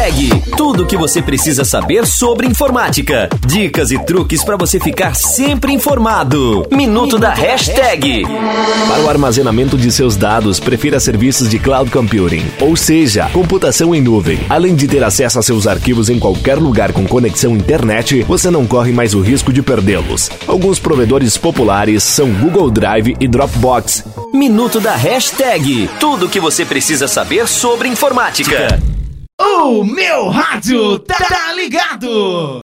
Hashtag. Tudo o que você precisa saber sobre informática. Dicas e truques para você ficar sempre informado. Minuto da Hashtag. Para o armazenamento de seus dados, prefira serviços de cloud computing, ou seja, computação em nuvem. Além de ter acesso a seus arquivos em qualquer lugar com conexão internet, você não corre mais o risco de perdê-los. Alguns provedores populares são Google Drive e Dropbox. Minuto da Hashtag. Tudo o que você precisa saber sobre informática. O meu rádio tá ligado!